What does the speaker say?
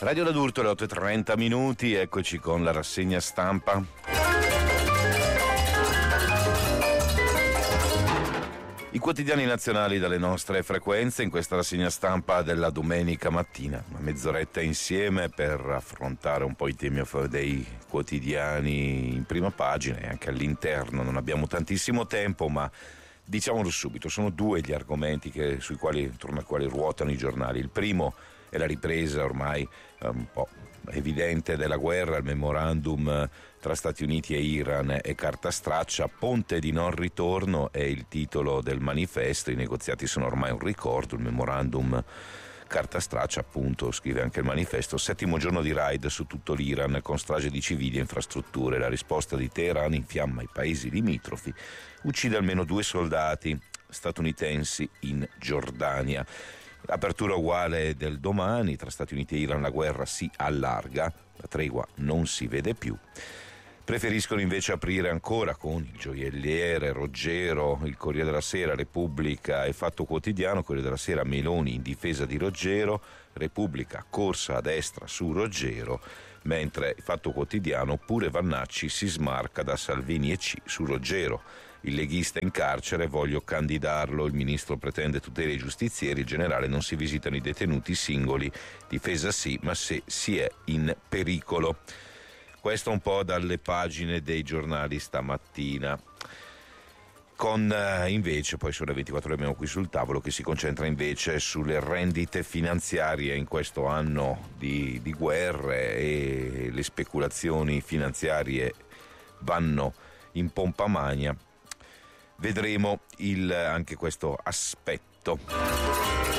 Radio d'Adurto, alle 8:30, eccoci con la rassegna stampa. I quotidiani nazionali dalle nostre frequenze in questa rassegna stampa della domenica mattina, una mezz'oretta insieme per affrontare un po' i temi dei quotidiani in prima pagina e anche all'interno. Non abbiamo tantissimo tempo, ma diciamolo subito, sono due gli argomenti attorno ai quali ruotano i giornali. Il primo è la ripresa ormai un po' evidente della guerra, il memorandum tra Stati Uniti e Iran e carta straccia, ponte di non ritorno è il titolo del manifesto. I negoziati sono ormai un ricordo, il memorandum carta straccia, appunto, scrive anche il manifesto. 7° giorno di raid su tutto l'Iran con strage di civili e infrastrutture. La risposta di Teheran infiamma i paesi limitrofi, uccide almeno 2 soldati statunitensi in Giordania. Apertura uguale del domani, tra Stati Uniti e Iran la guerra si allarga, la tregua non si vede più. Preferiscono invece aprire ancora con il Gioielliere, Roggero, il Corriere della Sera, Repubblica e Fatto Quotidiano. Corriere della Sera, Meloni in difesa di Roggero, Repubblica corsa a destra su Roggero, mentre Fatto Quotidiano pure Vannacci si smarca da Salvini e C su Roggero. Il leghista in carcere, voglio candidarlo, il ministro pretende tutele ai giustizieri, il generale non si visitano i detenuti singoli, difesa sì, ma se si è in pericolo. Questo un po' dalle pagine dei giornali stamattina. Con invece, poi sulle 24 abbiamo qui sul tavolo, che si concentra invece sulle rendite finanziarie in questo anno di guerre, e le speculazioni finanziarie vanno in pompa magna. Vedremo anche questo aspetto.